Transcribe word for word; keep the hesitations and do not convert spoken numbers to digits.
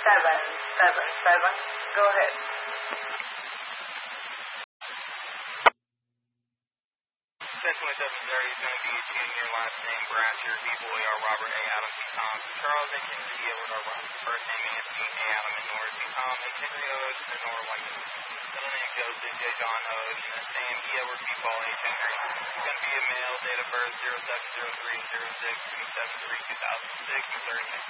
seven, seven, seven. Go ahead. ten twenty-seven Missouri is going to be a junior, last name Brasher, B-Boy R. Robert A. Adam C. Thompson, Charles H. Henry Edward R. Robert, first name Anthony A. Adam and Nora C. Tom, H. Henry O. and Nora White, middle name Joseph J. John O. and name E. Edward P. Paul H. Henry. It's going to be a male, date of birth zero seven zero three zero six two seven three two thousand six, Missouri.